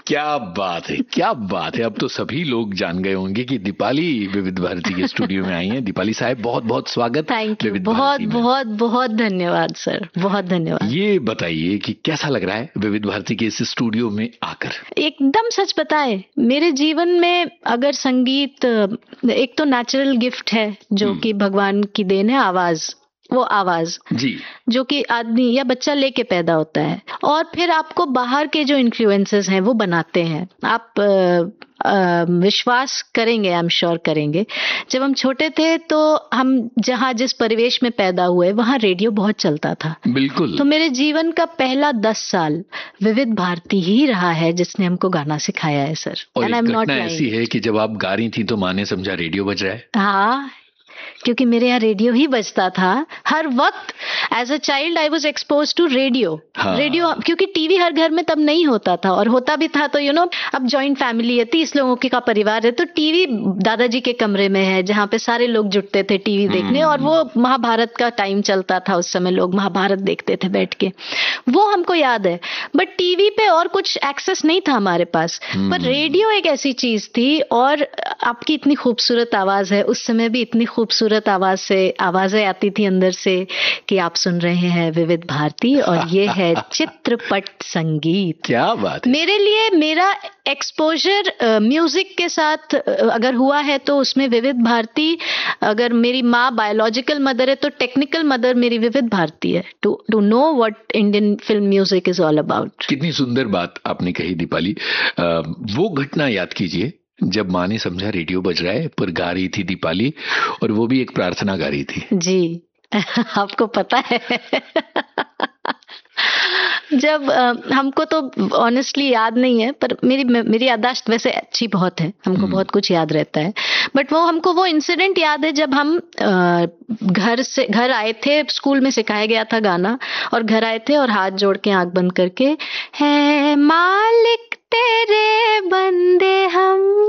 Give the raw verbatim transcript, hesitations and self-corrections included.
क्या बात है, क्या बात है। अब तो सभी लोग जान गए होंगे कि दीपाली विविध भारती के स्टूडियो में आई हैं। दीपाली साहब, बहुत बहुत स्वागत। थैंक यू, बहुत बहुत बहुत धन्यवाद सर, बहुत धन्यवाद। ये बताइए कि कैसा लग रहा है विविध भारती के इस स्टूडियो में आकर? एकदम सच बताए, मेरे जीवन में अगर संगीत एक तो नेचुरल गिफ्ट है जो कि भगवान की देन है, आवाज, वो आवाज जी, जो कि आदमी या बच्चा लेके पैदा होता है, और फिर आपको बाहर के जो इन्फ्लुएंसेस हैं वो बनाते हैं। आप आ, आ, विश्वास करेंगे, आई एम श्योर करेंगे, जब हम छोटे थे तो हम जहाँ जिस परिवेश में पैदा हुए वहाँ रेडियो बहुत चलता था। बिल्कुल। तो मेरे जीवन का पहला दस साल विविध भारती ही रहा है जिसने हमको गाना सिखाया है सर। और एक घटना ऐसी है कि जब आप गा रही थी तो माँ ने समझा रेडियो बज रहा है। हाँ, क्योंकि मेरे यहाँ रेडियो ही बजता था हर वक्त। As a child I was expose to radio. Radio, क्योंकि टीवी हर घर में तब नहीं होता था, और होता भी था तो यू नो अब जॉइंट फैमिली है, तीस लोगों के का परिवार है, तो टीवी दादाजी के कमरे में है जहाँ पे सारे लोग जुटते थे टीवी देखने, और वो महाभारत का टाइम चलता था उस समय, लोग महाभारत देखते थे बैठ के, वो हमको याद है। बट टीवी पे और कुछ एक्सेस नहीं था हमारे पास, पर रेडियो एक ऐसी चीज थी। और आपकी इतनी खूबसूरत आवाज है, उस समय भी इतनी खूबसूरत आवाज से आवाजें आती थी अंदर से कि आप सुन रहे हैं विविध भारती और ये है चित्रपट संगीत। क्या बात है। मेरे लिए मेरा एक्सपोजर म्यूजिक के साथ अगर हुआ है तो उसमें विविध भारती, अगर मेरी माँ बायोलॉजिकल मदर है तो टेक्निकल मदर मेरी विविध भारती है, to to know what Indian film music is all about. कितनी सुंदर बात आपने कही दीपाली। आ, वो घटना याद कीजिए जब माँ ने समझा रेडियो बज रहा है, पर गा रही थी दीपाली, और वो भी एक प्रार्थना गा रही थी। जी आपको पता है जब आ, हमको तो ऑनेस्टली याद नहीं है, पर मेरी मेरी याददाश्त वैसे अच्छी बहुत है, हमको बहुत कुछ याद रहता है। बट वो हमको वो इंसिडेंट याद है जब हम आ, घर से घर आए थे, स्कूल में सिखाया गया था गाना, और घर आए थे और हाथ जोड़ के आंख बंद करके, है मालिक तेरे बंदे हम